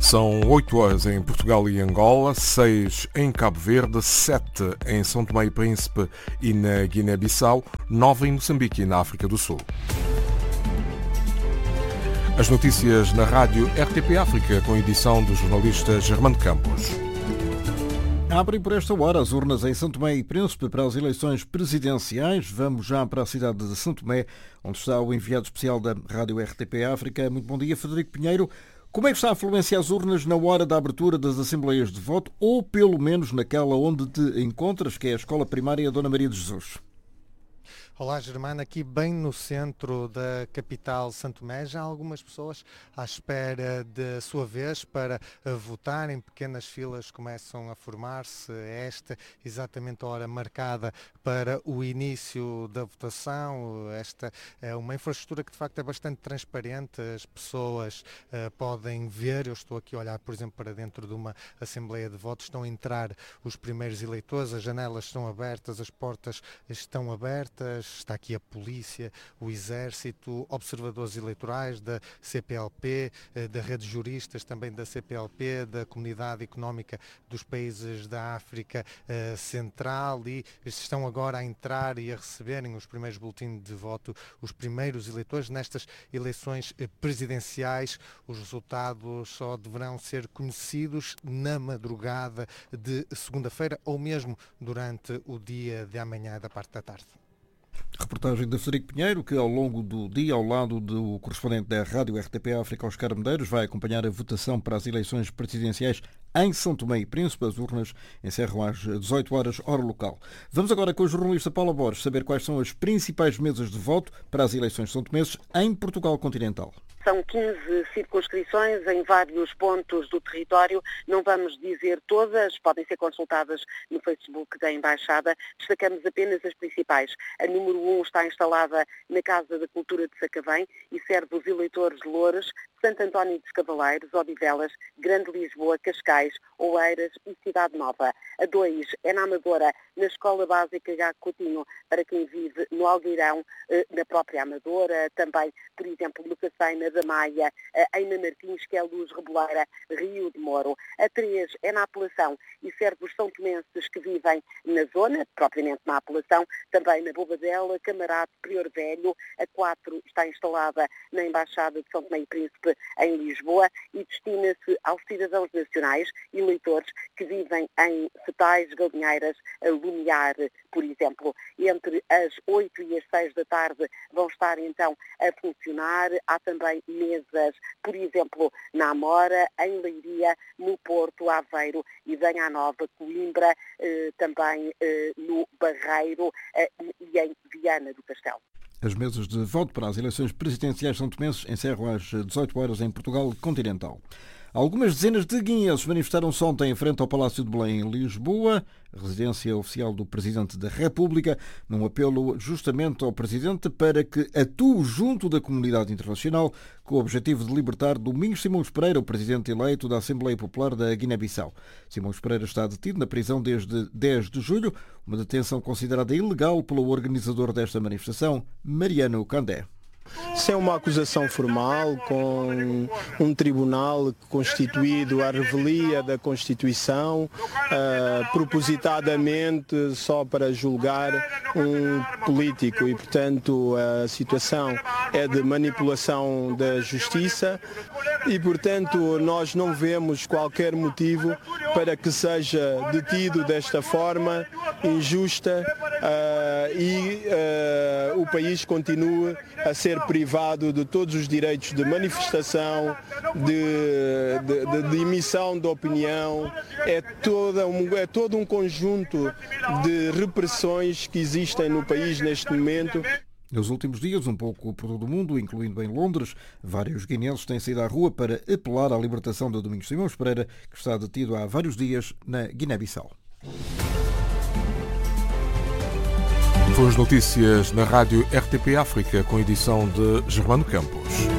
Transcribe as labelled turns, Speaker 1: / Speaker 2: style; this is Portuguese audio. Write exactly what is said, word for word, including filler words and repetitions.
Speaker 1: São oito horas em Portugal e Angola, seis em Cabo Verde, sete em São Tomé e Príncipe e na Guiné-Bissau, nove em Moçambique e na África do Sul. As notícias na rádio R T P África, com edição do jornalista Germano Campos.
Speaker 2: Abrem por esta hora as urnas em São Tomé e Príncipe para as eleições presidenciais. Vamos já para a cidade de São Tomé, onde está o enviado especial da rádio R T P África. Muito bom dia, Frederico Pinheiro. Como é que está a afluência às urnas na hora da abertura das assembleias de voto, ou pelo menos naquela onde te encontras, que é a Escola Primária Dona Maria de Jesus?
Speaker 3: Olá, Germano, aqui bem no centro da capital São Tomé, já há algumas pessoas à espera da sua vez para votarem. Pequenas filas começam a formar-se. Esta exatamente a hora marcada para o início da votação. Esta é uma infraestrutura que de facto é bastante transparente, as pessoas uh, podem ver. Eu estou aqui a olhar, por exemplo, para dentro de uma assembleia de votos, estão a entrar os primeiros eleitores, as janelas estão abertas, as portas estão abertas. Está aqui a polícia, o exército, observadores eleitorais da C P L P, da rede de juristas também da C P L P, da Comunidade Económica dos Países da África Central, e estão agora a entrar e a receberem os primeiros boletins de voto, os primeiros eleitores. Nestas eleições presidenciais, os resultados só deverão ser conhecidos na madrugada de segunda-feira ou mesmo durante o dia de amanhã da parte da tarde.
Speaker 2: Reportagem de Frederico Pinheiro, que ao longo do dia, ao lado do correspondente da rádio R T P África, Oscar Medeiros, vai acompanhar a votação para as eleições presidenciais em São Tomé e Príncipe. As urnas encerram às dezoito horas, hora local. Vamos agora com o jornalista Paula Borges saber quais são as principais mesas de voto para as eleições são-tomenses em Portugal continental.
Speaker 4: São quinze circunscrições em vários pontos do território. Não vamos dizer todas, podem ser consultadas no Facebook da Embaixada. Destacamos apenas as principais. A número um está instalada na Casa da Cultura de Sacavém e serve os eleitores de Loures, Santo António dos Cavaleiros, Odivelas, Grande Lisboa, Cascais, Oeiras e Cidade Nova. A dois é na Amadora, na Escola Básica Gago Coutinho, para quem vive no Algueirão, na própria Amadora, também, por exemplo, no Cacém, da Maia, em Na Martins, que é a Luz Reboleira, Rio de Moro. A três é na Apelação e serve os são-tomenses que vivem na zona, propriamente na Apelação, também na Bobadela, Camarate, Prior Velho. A quatro está instalada na Embaixada de São Tomé e Príncipe, em Lisboa, e destina-se aos cidadãos nacionais e eleitores que vivem em Cetais, Galinheiras, Lumiar, por exemplo. Entre as oito e as seis da tarde vão estar então a funcionar. Há também mesas, por exemplo, na Amora, em Leiria, no Porto, Aveiro e Danha Nova, Coimbra, eh, também eh, no Barreiro eh, e em Viana do Castelo.
Speaker 2: As mesas de voto para as eleições presidenciais são-tomenses encerram às dezoito horas em Portugal continental. Algumas dezenas de guineenses manifestaram-se ontem em frente ao Palácio de Belém, em Lisboa, residência oficial do Presidente da República, num apelo justamente ao Presidente para que atue junto da comunidade internacional com o objetivo de libertar Domingos Simões Pereira, o Presidente eleito da Assembleia Popular da Guiné-Bissau. Simões Pereira está detido na prisão desde dez de julho, uma detenção considerada ilegal pelo organizador desta manifestação, Mariano Candé.
Speaker 5: Sem uma acusação formal, com um tribunal constituído à revelia da Constituição, uh, propositadamente só para julgar um político, e portanto a situação é de manipulação da justiça e portanto nós não vemos qualquer motivo para que seja detido desta forma injusta uh, e uh, o país continue a ser privado de todos os direitos de manifestação, de, de, de, de emissão de opinião. É, toda um, é todo um conjunto de repressões que existem no país neste momento.
Speaker 2: Nos últimos dias, um pouco por todo o mundo, incluindo em Londres, vários guineenses têm saído à rua para apelar à libertação de Domingos Simões Pereira, que está detido há vários dias na Guiné-Bissau.
Speaker 1: Foram as notícias na rádio R T P África, com edição de Germano Campos.